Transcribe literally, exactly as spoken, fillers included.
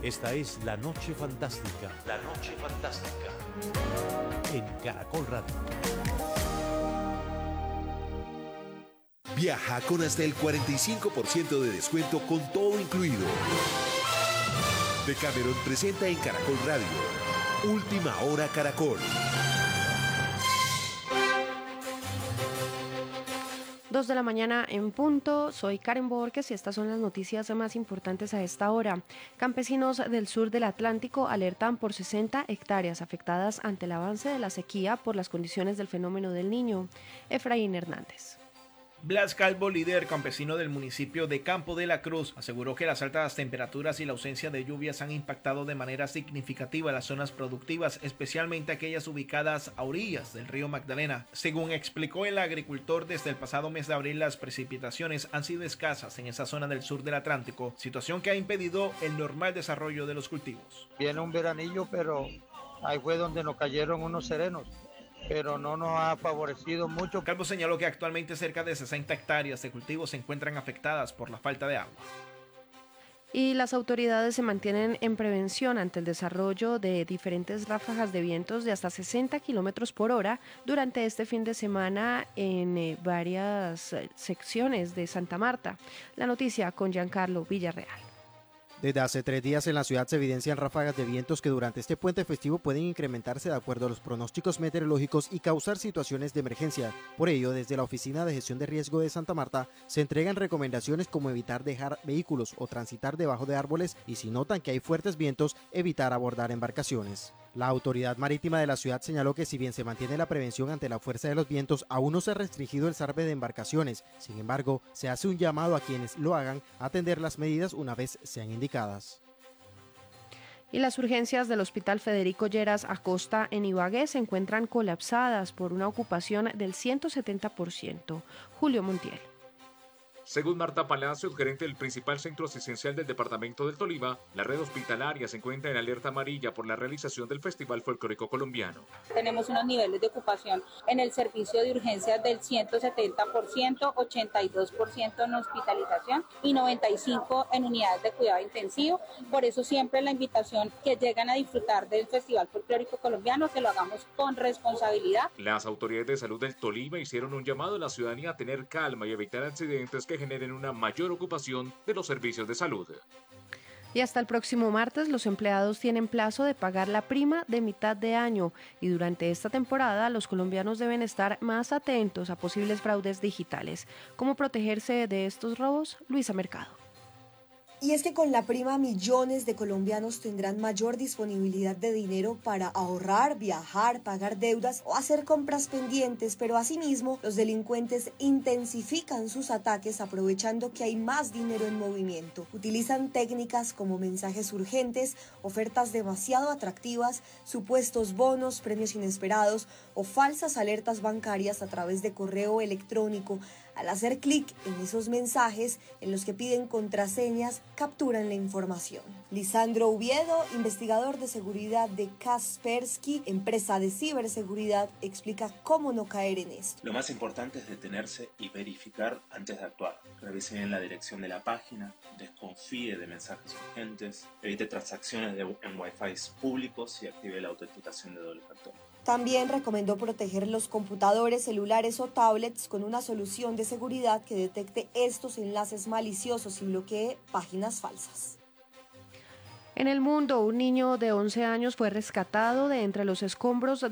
Esta es La Noche Fantástica. La Noche Fantástica. En Caracol Radio. Viaja con hasta el cuarenta y cinco por ciento de descuento con todo incluido. Decameron presenta en Caracol Radio Última Hora Caracol. Dos de la mañana en punto, soy Karen Borges y estas son las noticias más importantes a esta hora. Campesinos del sur del Atlántico alertan por sesenta hectáreas afectadas ante el avance de la sequía por las condiciones del fenómeno del Niño. Efraín Hernández. Blas Calvo, líder campesino del municipio de Campo de la Cruz, aseguró que las altas temperaturas y la ausencia de lluvias han impactado de manera significativa las zonas productivas, especialmente aquellas ubicadas a orillas del río Magdalena. Según explicó el agricultor, desde el pasado mes de abril las precipitaciones han sido escasas en esa zona del sur del Atlántico, situación que ha impedido el normal desarrollo de los cultivos. Viene un veranillo, pero ahí fue donde nos cayeron unos serenos, pero no nos ha favorecido mucho. Calvo señaló que actualmente cerca de sesenta hectáreas de cultivos se encuentran afectadas por la falta de agua. Y las autoridades se mantienen en prevención ante el desarrollo de diferentes ráfagas de vientos de hasta sesenta kilómetros por hora durante este fin de semana en eh, varias eh, secciones de Santa Marta. La noticia con Giancarlo Villarreal. Desde hace tres días en la ciudad se evidencian ráfagas de vientos que durante este puente festivo pueden incrementarse de acuerdo a los pronósticos meteorológicos y causar situaciones de emergencia. Por ello, desde la Oficina de Gestión de Riesgo de Santa Marta se entregan recomendaciones como evitar dejar vehículos o transitar debajo de árboles y si notan que hay fuertes vientos, evitar abordar embarcaciones. La autoridad marítima de la ciudad señaló que si bien se mantiene la prevención ante la fuerza de los vientos, aún no se ha restringido el zarpe de embarcaciones. Sin embargo, se hace un llamado a quienes lo hagan a atender las medidas una vez sean indicadas. Y las urgencias del Hospital Federico Lleras Acosta en Ibagué se encuentran colapsadas por una ocupación del ciento setenta por ciento. Julio Montiel. Según Marta Palacio, gerente del principal centro asistencial del departamento del Tolima, la red hospitalaria se encuentra en alerta amarilla por la realización del Festival Folclórico Colombiano. Tenemos unos niveles de ocupación en el servicio de urgencias del ciento setenta por ciento, ochenta y dos por ciento en hospitalización y noventa y cinco por ciento en unidades de cuidado intensivo. Por eso siempre la invitación que llegan a disfrutar del Festival Folclórico Colombiano, que lo hagamos con responsabilidad. Las autoridades de salud del Tolima hicieron un llamado a la ciudadanía a tener calma y evitar accidentes que generen una mayor ocupación de los servicios de salud. Y hasta el próximo martes los empleados tienen plazo de pagar la prima de mitad de año y durante esta temporada los colombianos deben estar más atentos a posibles fraudes digitales. ¿Cómo protegerse de estos robos? Luisa Mercado. Y es que con la prima millones de colombianos tendrán mayor disponibilidad de dinero para ahorrar, viajar, pagar deudas o hacer compras pendientes, pero asimismo los delincuentes intensifican sus ataques aprovechando que hay más dinero en movimiento. Utilizan técnicas como mensajes urgentes, ofertas demasiado atractivas, supuestos bonos, premios inesperados o falsas alertas bancarias a través de correo electrónico. Al hacer clic en esos mensajes en los que piden contraseñas, capturan la información. Lisandro Oviedo, investigador de seguridad de Kaspersky, empresa de ciberseguridad, explica cómo no caer en esto. Lo más importante es detenerse y verificar antes de actuar. Revise bien la dirección de la página, desconfíe de mensajes urgentes, evite transacciones de, en Wi-Fi públicos y active la autenticación de doble factor. También recomendó proteger los computadores, celulares o tablets con una solución de seguridad que detecte estos enlaces maliciosos y bloquee páginas falsas. En el mundo, un niño de once años fue rescatado de entre los escombros